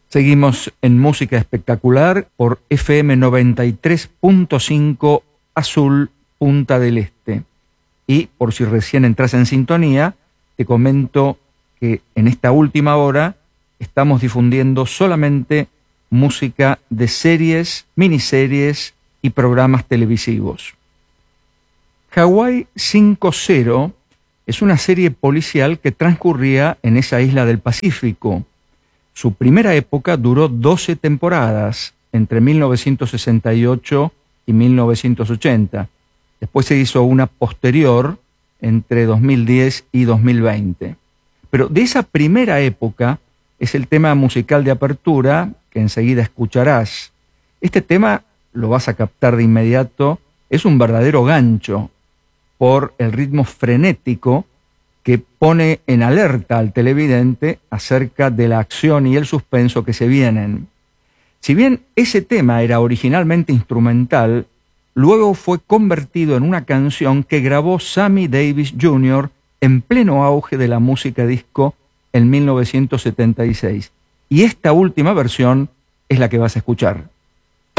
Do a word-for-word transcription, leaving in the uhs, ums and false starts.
Seguimos en Música Espectacular por F M noventa y tres punto cinco Azul, Punta del Este. Y por si recién entras en sintonía, te comento que en esta última hora estamos difundiendo solamente música de series, miniseries y programas televisivos. Hawái cinco cero es una serie policial que transcurría en esa isla del Pacífico. Su primera época duró doce temporadas, entre mil novecientos sesenta y ocho y mil novecientos ochenta. Después se hizo una posterior entre dos mil diez y dos mil veinte. Pero de esa primera época es el tema musical de apertura que enseguida escucharás. Este tema lo vas a captar de inmediato, es un verdadero gancho por el ritmo frenético que pone en alerta al televidente acerca de la acción y el suspenso que se vienen. Si bien ese tema era originalmente instrumental, luego fue convertido en una canción que grabó Sammy Davis junior en pleno auge de la música disco en mil novecientos setenta y seis. Y esta última versión es la que vas a escuchar.